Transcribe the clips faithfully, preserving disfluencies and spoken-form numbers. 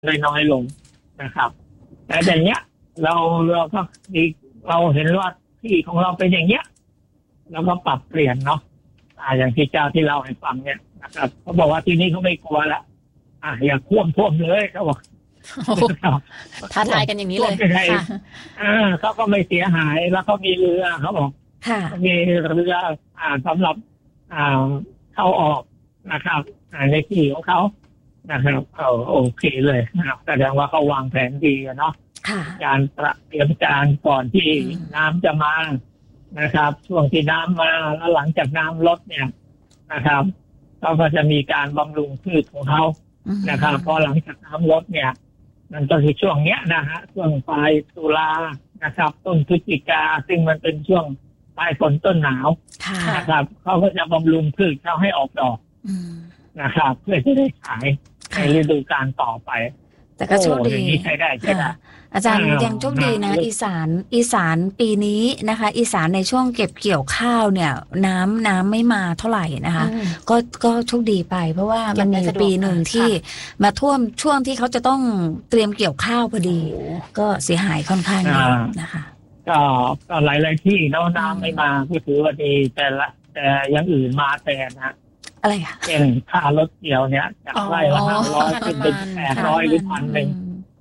น้อยๆลงนะครับแต่อย่างเงี้ยเราเราก็ดีเราเห็นว่าที่ของเราเป็นอย่างเงี้ยแล้วก็ปรับเปลี่ยนเนาะอ่าอย่างที่เจ้าที่เราให้ฟังเนี่ยนะครับเขาบอกว่าที่นี่เขาไม่กลัวละอ่าอย่าท่วมท่วมเลยเขาบอกท้าทายกันอย่างนี้เลยค่ะอ่าเขาก็ไม่เสียหายแล้วเขามีเรือเขาบอกมีเรืออ่าสำหรับอ่าเข้าออกนะครับในที่ของเขานะครับเอาโอเคเลยนะครับแสดงว่าเขาวางแผนดีเนาะการเตรียมการก่อนที่น้ำจะมานะครับช่วงที่น้ำมาแล้วหลังจากน้ำลดเนี่ยนะครับเขาก็จะมีการบำรุงพืชของเขานะครับพอหลังจากน้ำลดเนี่ยมันก็คือช่วงเนี้ยนะฮะช่วงปลายตุลานะครับต้นพฤศจิกาซึ่งมันเป็นช่วงปลายฝนต้นหนาวนะครับเขาก็จะบำรุงพืชเขาให้ออกดอกนะครับเพื่อจะได้ขายในฤดูกาลต่อไปแต่ก็โชคดีใช้ได้ใช่ไหมอาจารย์ยังโชคดีนะอีสานอีสานปีนี้นะคะอีสานในช่วงเก็บเกี่ยวข้าวเนี่ยน้ำน้ำไม่มาเท่าไหร่นะคะก็ก็โชคดีไปเพราะว่ามันมีปีหนึ่งที่มาท่วมช่วงที่เขาจะต้องเตรียมเกี่ยวข้าวพอดีก็เสียหายค่อนข้างเยอะนะคะก็ก็หลายๆที่แล้วน้ำไม่มาก็ถือว่าดีแต่ละแต่ยังอื่นมาแต่นะอะไรอ่ะเช่นค่ารถเกี่ยวเนี่ยจากไร่ละห้าร้อยเป็นเป็นแปดร้อยหรือพันหนึ่ง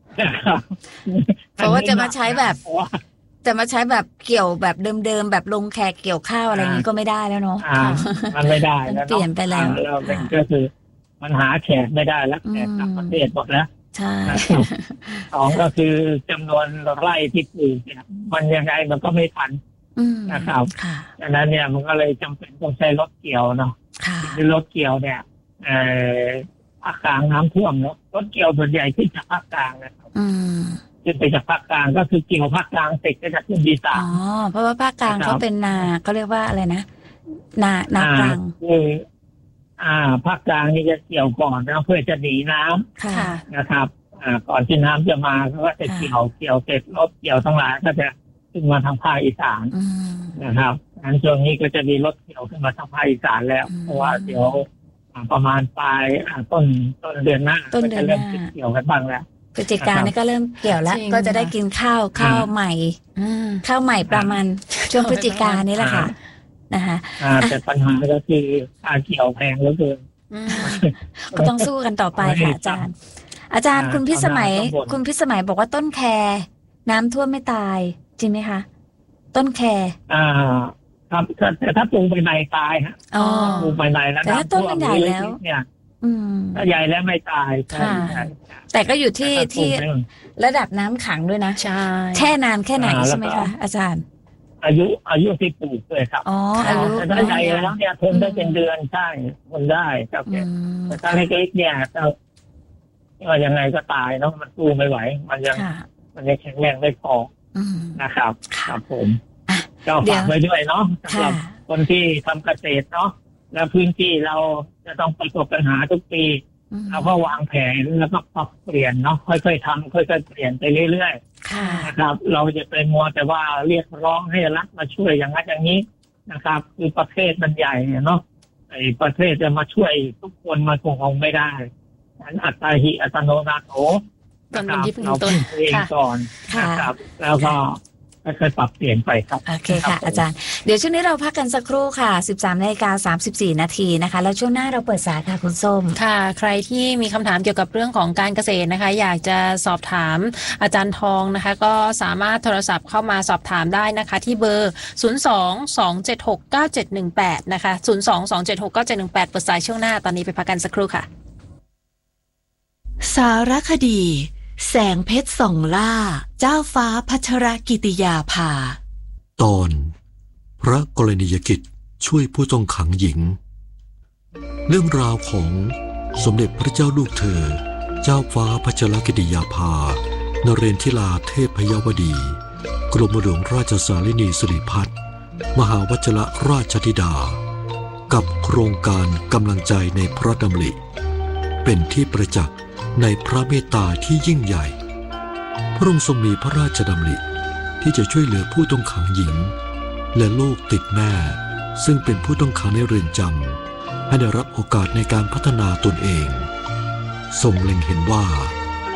เพราะว่าจะมาใช้แบบจะมาใช้แบบเกี่ยวแบบเดิมๆแบบลงแขกเกี่ยวข้าวอะไรนี้ก็ไม่ได้แล้วเนาะมันไม่ได้แล้วเปลี่ยนไปแล้วเราเป็นก็คือมันหาแขกไม่ได้แล้วแขกต่างประเทศหมดแล้วใช่สองก็คือจำนวนไร่ที่ปลูกเนี่ยมันยังไงมันก็ไม่ทันนะครับดังนั้นเนี่ยมันก็เลยจำเป็นต้องใช้รถเกี่ยวเนาะคือรถเกี่ยวเนี่ยภาคกลางน้ำท่วมเนาะรถเกี่ยวส่วนใหญ่ที่จากภาคกลางนะครับขึ้นไปจากภาคกลางก็คือเกี่ยวภาคกลางเสร็จก็จะขึ้นดีสามอ๋อเพราะว่าภาคกลางเขาเป็นนาเขาเรียกว่าอะไรนะนานากลางคืออ่าภาคกลางนี่จะเกี่ยวก่อนนะเพื่อจะหนีน้ำนะครับอ่าก่อนที่น้ำจะมาเขาก็จะเกี่ยวเกี่ยวเสร็จรถเกี่ยวทั้งหลายก็จะขึ้นมาทางภาคอีสานนะครับอันช่วงนี้ก็จะมีรถเกี่ยวขึ้นมาทางภาคอีสานแล้วเพราะว่าเดี๋ยวประมาณปลายต้นต้นเดือนหน้าก็จะเริ่มเกี่ยวกันบ้างแล้วพฤศจิกายนนี่ก็เริ่มเกี่ยวแล้วก็จะได้กินข้าวข้าวใหม่ข้าวใหม่ประมาณช่วงพฤศจิกายนนี่แหละค่ะนะคะแต่ปัญหาก็คือค่าเกี่ยวแพงเหลือเกินก็ต้องสู้กันต่อไปค่ะอาจารย์อาจารย์คุณพิสมัยคุณพิสมัยบอกว่าต้นแคน้ำท่วมไม่ตายจริงไหมคะต้นแคอ่าครับแต่ถ้าปลูกใบในตายฮะปลูกใบในแล้วแต่ถ้าต้นมันใหญ่แล้วเนี่ยถ้าใหญ่แล้วไม่ตายใช่แต่ก็อยู่ที่ที่ระดับน้ำขังด้วยนะใช่แค่นานแค่ไหนใช่ไหมคะอาจารย์อายุอายุที่ปลูกเลยครับอ๋ออายุแต่ถ้าใหญ่แล้วเนี่ยทนได้เป็นเดือนใช่ทนได้ครับแต่ถ้าเล็กๆเนี่ยก็ยังไงก็ตายเนาะมันสู้ไม่ไหวมันยังมันยังแข็งแรงไม่พอนะครับครับผมก็ฝากไว้ด้วยเนาะสำหรับคนที่ทำเกษตรเนาะและพื้นที่เราจะต้องประสบปัญหาทุกปีเราก็วางแผนแล้วก็ปรับเปลี่ยนเนาะค่อยๆทำค่อยๆเปลี่ยนไปเรื่อยๆนะครับเราจะไปมัวแต่ว่าเรียกร้องให้รัฐมาช่วยอย่างนั้นอย่างนี้นะครับคือประเทศมันใหญ่เนาะไอ้ประเทศจะมาช่วยทุกคนมาคงคงไม่ได้อัตตาหิอัตโนนาโถนะครับเราต้นเองก่อนนะครับแล้วก็ค่อยๆปรับเปลี่ยนไปครับโอเคค่ะอาจารย์เดี๋ยวช่วงนี้เราพักกันสักครู่ค่ะ สิบสามนาฬิกาสามสิบสี่นาทีนะคะแล้วช่วงหน้าเราเปิดสายค่ะคุณส้มค่ะใครที่มีคำถามเกี่ยวกับเรื่องของการเกษตรนะคะอยากจะสอบถามอาจารย์ทองนะคะก็สามารถโทรศัพท์เข้ามาสอบถามได้นะคะที่เบอร์ศูนย์ สอง สอง เจ็ด หก เก้า เจ็ด หนึ่ง แปดนะคะศูนย์ สอง สอง เจ็ด หก เก้า เจ็ด หนึ่ง แปดเปิดสายช่วงหน้าตอนนี้ไปพักกันสักครู่ค่ะสารคดีแสงเพชรส่องล่าเจ้าฟ้าพัชรกิติยาภาตอนพระกรณียกิจช่วยผู้ต้องขังหญิงเรื่องราวของสมเด็จพระเจ้าลูกเธอเจ้าฟ้าพัชรกิติยาภานเรนทิลาเทพยวดีกรมหลวงราชสารินีสิริพัฒน์มหาวชิรราชธิดากับโครงการกำลังใจในพระดำริเป็นที่ประจักษ์ในพระเมตตาที่ยิ่งใหญ่พระองค์ทรงมีพระราชดำริที่จะช่วยเหลือผู้ต้องขังหญิงและลูกติดแม่ซึ่งเป็นผู้ต้องขังในเรือนจำให้ได้รับโอกาสในการพัฒนาตนเองทรงเล็งเห็นว่า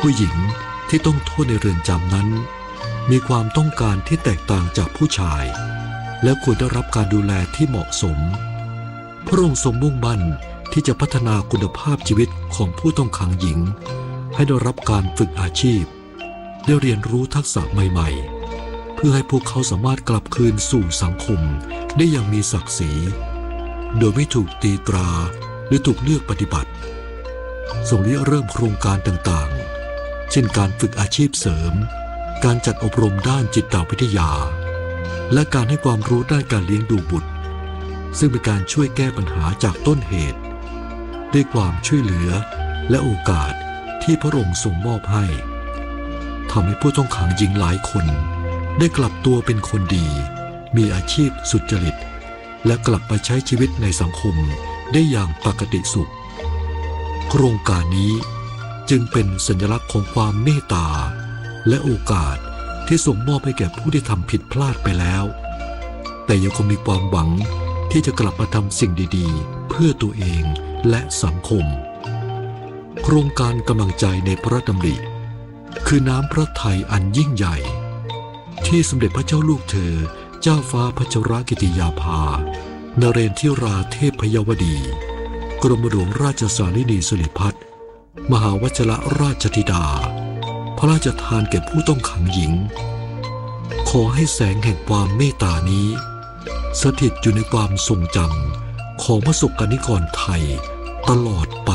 ผู้หญิงที่ต้องโทษในเรือนจำนั้นมีความต้องการที่แตกต่างจากผู้ชายและควรได้รับการดูแลที่เหมาะสมพระองค์ทรงมุ่งมั่นที่จะพัฒนาคุณภาพชีวิตของผู้ต้องขังหญิงให้ได้รับการฝึกอาชีพได้เรียนรู้ทักษะใหม่ๆเพื่อให้พวกเขาสามารถกลับคืนสู่สังคมได้อย่างมีศักดิ์ศรีโดยไม่ถูกตีตราหรือถูกเลือกปฏิบัติทรงริเริ่มโครงการต่างๆเช่นการฝึกอาชีพเสริมการจัดอบรมด้านจิตวิทยาและการให้ความรู้ด้านการเลี้ยงดูบุตรซึ่งเป็นการช่วยแก้ปัญหาจากต้นเหตุด้วยความช่วยเหลือและโอกาสที่พระองค์ทรงมอบให้ทำให้ผู้ต้องขังหญิงหลายคนได้กลับตัวเป็นคนดีมีอาชีพสุจริตและกลับไปใช้ชีวิตในสังคมได้อย่างปกติสุขโครงการนี้จึงเป็นสัญลักษณ์ของความเมตตาและโอกาสที่ทรงมอบให้แก่ผู้ที่ทำผิดพลาดไปแล้วแต่ยังคงมีความหวังที่จะกลับมาทำสิ่งดีๆเพื่อตัวเองและสังคมโครงการกำลังใจในพระดำริคือน้ำพระทัยอันยิ่งใหญ่ที่สมเด็จพระเจ้าลูกเธอเจ้าฟ้าพัชรกิติยาภานเรนทิราเทพพยวดีกรมหลวงราชสารินีสิริพัฒน์มหาวชิรราชธิดาพระราชทานแก่ผู้ต้องขังหญิงขอให้แสงแห่งความเมตตานี้สถิตอยู่ในความทรงจำของประสบกนิกรไทยตลอดไป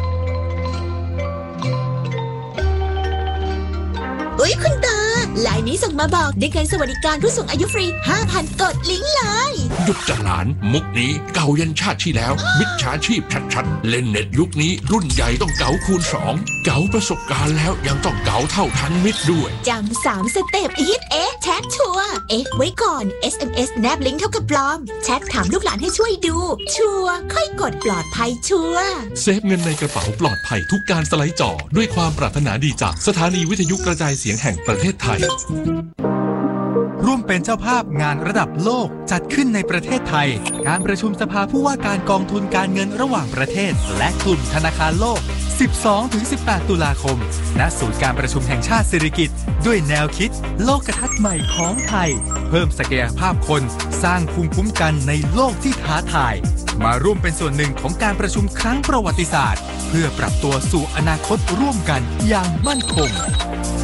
อุ๊ยคุณตาไลน์นี้ส่งมาบอกได้เงินสวัสดิการผู้สูงอายุฟรี ห้าพัน กดลิงก์เลยหยุดจะหลานมุกนี้เก่ายันชาติที่แล้วมิจฉาชีพชัดๆเล่นเน็ตยุคนี้รุ่นใหญ่ต้องเก๋าคูณสองเก๋าประสบการณ์แล้วยังต้องเก๋าเท่าทันมิตรด้วยจำสามสเต็ปอีทเอ๊ะแชทชัวร์เอ๊ะไว้ก่อน เอส เอ็ม เอส แนบลิงก์เท่ากับปลอมแชทถามลูกหลานให้ช่วยดูชัวร์ค่อยกดปลอดภัยชัวร์เซฟเงินในกระเป๋าปลอดภัยทุกการสไลด์จอด้วยความปรารถนาดีจากสถานีวิทยุกระจายเสียงแห่งประเทศไทยร่วมเป็นเจ้าภาพงานระดับโลกจัดขึ้นในประเทศไทยการประชุมสภาผู้ว่าการกองทุนการเงินระหว่างประเทศและกลุ่มธนาคารโลก สิบสองถึงสิบแปด ตุลาคมณศูนย์การประชุมแห่งชาติสิริกิติ์ด้วยแนวคิดโลกทัศน์ใหม่ของไทยเพิ่มศักยภาพคนสร้างภูมิคุ้มกันในโลกที่ท้าทายมาร่วมเป็นส่วนหนึ่งของการประชุมครั้งประวัติศาสตร์เพื่อปรับตัวสู่อนาคตร่วมกันอย่างมั่นคง